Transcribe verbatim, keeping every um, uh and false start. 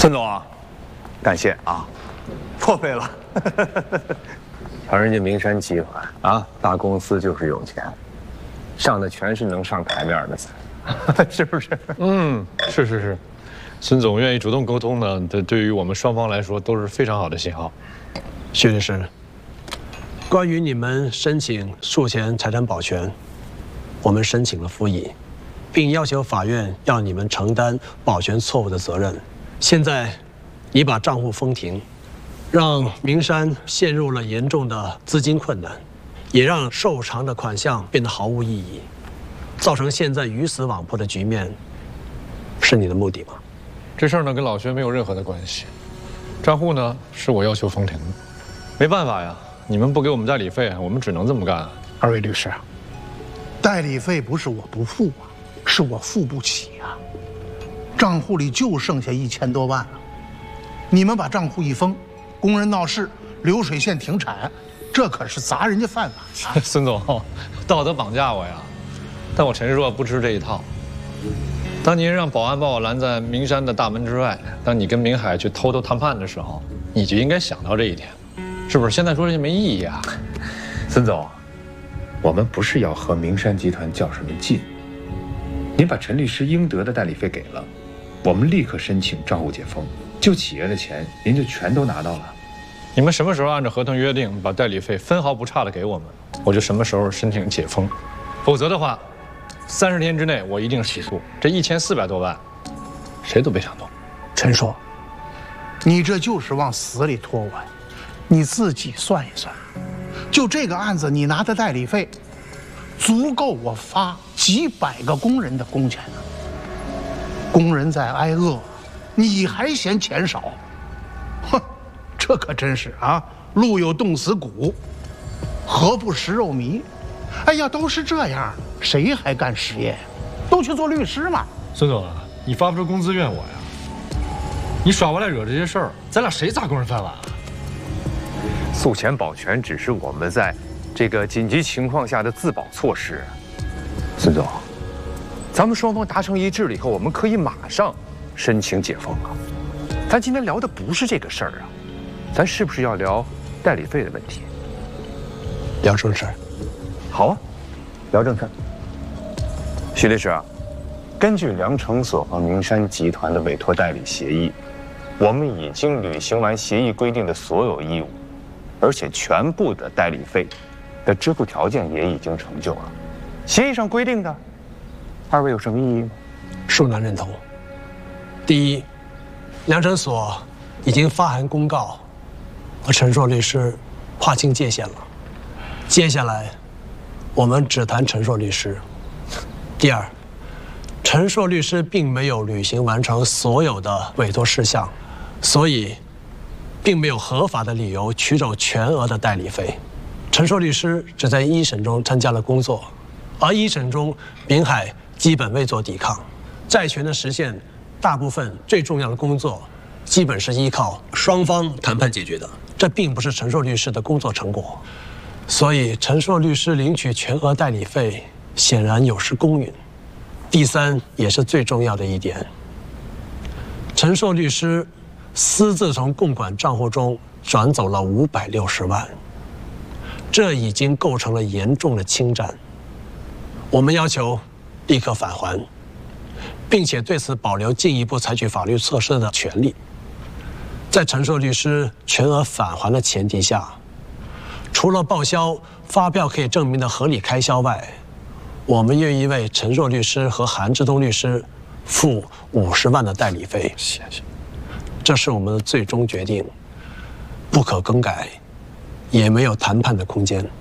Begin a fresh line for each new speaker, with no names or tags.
孙总啊，感谢啊，破费了。
瞧人家名山集团啊，大公司就是有钱，上的全是能上台面的菜，是不是？
嗯，是是是，孙总愿意主动沟通呢，这对于我们双方来说都是非常好的信号。
徐律师，关于你们申请术前财产保全，我们申请了复议，并要求法院要你们承担保全错误的责任。现在，你把账户封停，让名山陷入了严重的资金困难，也让受偿的款项变得毫无意义，造成现在鱼死网破的局面，是你的目的吗？
这事儿呢跟老薛没有任何的关系，账户呢是我要求封停的，没办法呀，你们不给我们代理费，我们只能这么干。
二位律师，代理费不是我不付啊，是我付不起啊，账户里就剩下一千多万了，你们把账户一封，工人闹事，流水线停产，这可是砸人家饭碗啊！
孙总，道德绑架我呀！但我陈硕不吃这一套。当您让保安把我拦在名山的大门之外，当你跟明海去偷偷谈判的时候，你就应该想到这一点，是不是？现在说这些没意义啊。
孙总，我们不是要和名山集团较什么劲，您把陈律师应得的代理费给了，我们立刻申请账户解封，就企业的钱您就全都拿到了。
你们什么时候按照合同约定把代理费分毫不差的给我们，我就什么时候申请解封，否则的话，三十天之内我一定起诉。这一千四百多万，谁都别想动。
陈硕，你这就是往死里拖我呀！你自己算一算，就这个案子，你拿的代理费，足够我发几百个工人的工钱呢。工人在挨饿，你还嫌钱少？哼，这可真是啊！路有冻死骨，何不食肉糜？哎呀，都是这样，谁还干实业？都去做律师嘛！
孙总啊，你发不出工资怨我呀？你耍过来惹这些事儿，咱俩谁砸工人饭碗啊？
诉前保全只是我们在这个紧急情况下的自保措施。孙总，咱们双方达成一致了以后，我们可以马上申请解封啊。咱今天聊的不是这个事儿啊，咱是不是要聊代理费的问题？
聊正事儿。
好啊，聊正事儿。徐律师啊，根据梁成所和名山集团的委托代理协议，我们已经履行完协议规定的所有义务，而且全部的代理费的支付条件也已经成就了。协议上规定的，二位有什么异议吗？
恕难认同。第一，梁成所已经发函公告，和陈硕律师划清界限了。接下来，我们只谈陈硕律师。第二，陈硕律师并没有履行完成所有的委托事项，所以并没有合法的理由取走全额的代理费。陈硕律师只在一审中参加了工作，而一审中明海基本未做抵抗，债权的实现大部分最重要的工作基本是依靠双方谈判解决的，这并不是陈硕律师的工作成果。所以陈硕律师领取全额代理费显然有失公允。第三，也是最重要的一点，陈硕律师私自从共管账户中转走了五百六十万，这已经构成了严重的侵占。我们要求立刻返还，并且对此保留进一步采取法律措施的权利。在陈硕律师全额返还的前提下，除了报销发票可以证明的合理开销外，我们愿意为陈硕律师和韩志东律师付五十万的代理费。谢谢。这是我们的最终决定，不可更改，也没有谈判的空间。